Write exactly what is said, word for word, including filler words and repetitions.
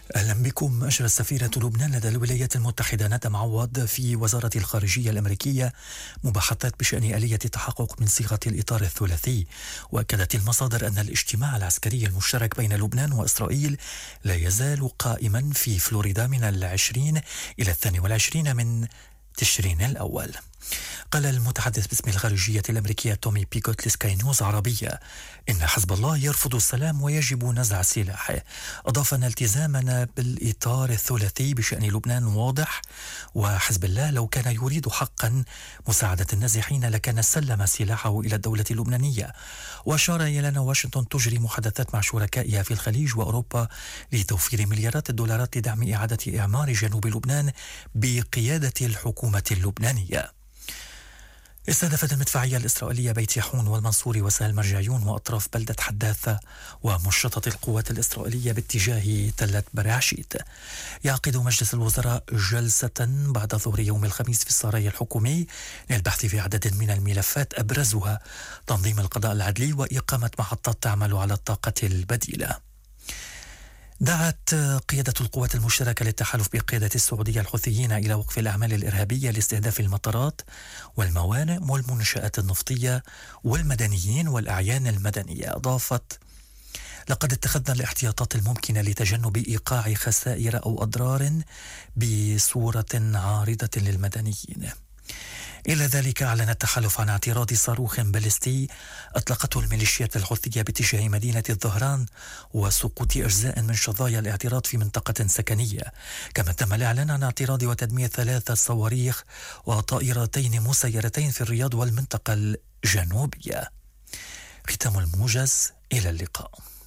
أهلا بكم. أشرت سفيرة لبنان لدى الولايات المتحدة ندى معوض في وزارة الخارجية الأمريكية مباحثات بشأن آلية التحقق من صيغة الإطار الثلاثي. وأكدت المصادر أن الاجتماع العسكري المشترك بين لبنان وإسرائيل لا يزال قائما في فلوريدا من العشرين إلى الثاني والعشرين من تشرين الأول. قال المتحدث باسم الخارجية الأمريكية تومي بيكوت لسكاي نيوز عربية إن حزب الله يرفض السلام ويجب نزع سلاحه. أضاف أن التزامنا بالإطار الثلاثي بشأن لبنان واضح، وحزب الله لو كان يريد حقا مساعدة النازحين لكان سلم سلاحه إلى الدولة اللبنانية. وأشار إلى أن واشنطن تجري محادثات مع شركائها في الخليج وأوروبا لتوفير مليارات الدولارات لدعم إعادة إعمار جنوب لبنان بقيادة الحكومة اللبنانية. استهدفت المدفعية الإسرائيلية بيت يحون والمنصور وسهل مرجعيون وأطراف بلدة حداثة ومشطت القوات الإسرائيلية باتجاه تلة برعشيت. يعقد مجلس الوزراء جلسة بعد ظهر يوم الخميس في السراي الحكومي للبحث في عدد من الملفات أبرزها تنظيم القضاء العدلي وإقامة محطات تعمل على الطاقة البديلة. دعت قيادة القوات المشتركة للتحالف بقيادة السعودية الحوثيين إلى وقف الأعمال الإرهابية لاستهداف المطارات والموانئ والمنشآت النفطية والمدنيين والأعيان المدنية. أضافت: لقد اتخذنا الاحتياطات الممكنة لتجنب إيقاع خسائر أو أضرار بصورة عارضة للمدنيين. إلى ذلك أعلن التحالف عن اعتراض صاروخ باليستي أطلقته الميليشيات الحوثية باتجاه مدينة الظهران وسقوط أجزاء من شظايا الاعتراض في منطقة سكنية. كما تم الإعلان عن اعتراض وتدمير ثلاث صواريخ وطائرتين مسيرتين في الرياض والمنطقة الجنوبية. ختام الموجز، إلى اللقاء.